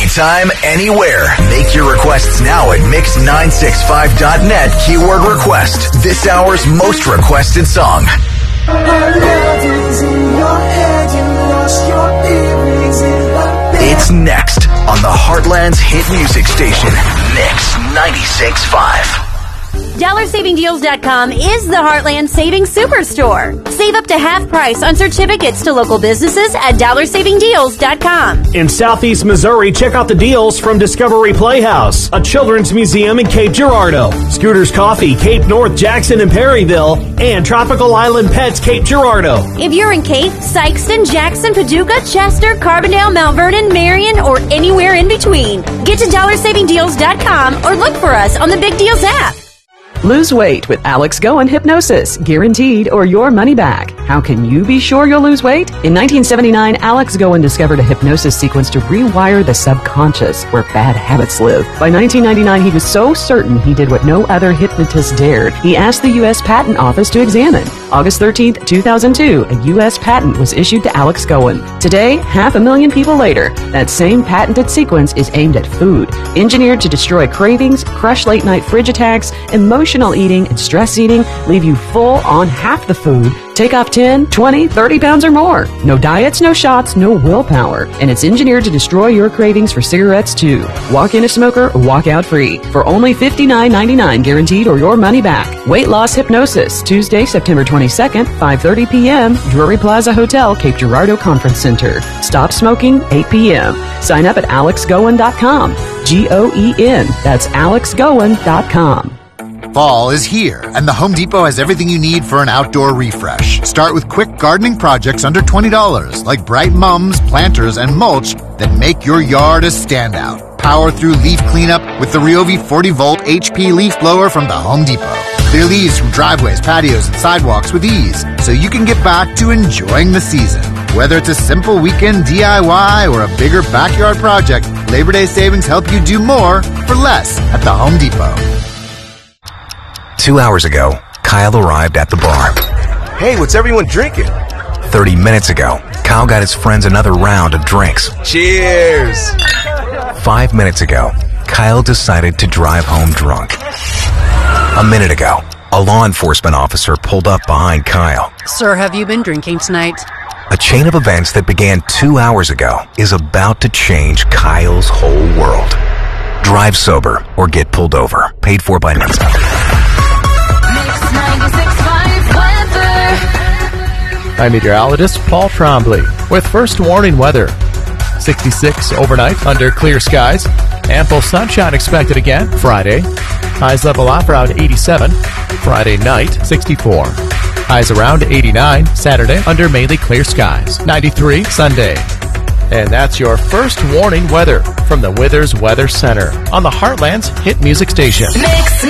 anytime, anywhere. Make your requests now at mix965.net, keyword request. This hour's most requested song. It's next on the Heartland's hit music station, Mix 96.5. DollarSavingDeals.com is the Heartland Savings Superstore. Save up to half price on certificates to local businesses at DollarSavingDeals.com. In Southeast Missouri, check out the deals from Discovery Playhouse, a children's museum in Cape Girardeau, Scooter's Coffee, Cape North, Jackson, and Perryville, and Tropical Island Pets, Cape Girardeau. If you're in Cape, Sykeston, Jackson, Paducah, Chester, Carbondale, Mount Vernon, Marion, or anywhere in between, get to DollarSavingDeals.com or look for us on the Big Deals app. Lose weight with Alex Goen Hypnosis, guaranteed or your money back. How can you be sure you'll lose weight? In 1979, Alex Goen discovered a hypnosis sequence to rewire the subconscious where bad habits live. By 1999, he was so certain he did what no other hypnotist dared. He asked the U.S. Patent Office to examine. August 13, 2002, a U.S. patent was issued to Alex Goen. Today, 500,000 people later, that same patented sequence is aimed at food, engineered to destroy cravings, crush late-night fridge attacks, emotional eating, and stress eating, leave you full on half the food, take off 10, 20, 30 pounds or more. No diets, no shots, no willpower. And it's engineered to destroy your cravings for cigarettes too. Walk in a smoker or walk out free for only $59.99 guaranteed or your money back. Weight Loss Hypnosis, Tuesday, September 22nd, 5:30 p.m., Drury Plaza Hotel, Cape Girardeau Conference Center. Stop smoking, 8 p.m. Sign up at alexgoen.com. Goen. That's alexgoen.com. Fall is here, and the Home Depot has everything you need for an outdoor refresh. Start with quick gardening projects under $20, like bright mums, planters, and mulch that make your yard a standout. Power through leaf cleanup with the Ryobi 40-volt HP leaf blower from the Home Depot. Clear leaves from driveways, patios, and sidewalks with ease, so you can get back to enjoying the season. Whether it's a simple weekend DIY or a bigger backyard project, Labor Day savings help you do more for less at the Home Depot. 2 hours ago, Kyle arrived at the bar. Hey, what's everyone drinking? 30 minutes ago, Kyle got his friends another round of drinks. Cheers! 5 minutes ago, Kyle decided to drive home drunk. A minute ago, a law enforcement officer pulled up behind Kyle. Sir, have you been drinking tonight? A chain of events that began 2 hours ago is about to change Kyle's whole world. Drive sober or get pulled over. Paid for by NHTSA. I'm meteorologist Paul Trombley with first warning weather. 66 overnight under clear skies. Ample sunshine expected again Friday. Highs level off around 87. Friday night, 64. Highs around 89 Saturday under mainly clear skies. 93 Sunday. And that's your first warning weather from the Withers Weather Center on the Heartland's hit music station.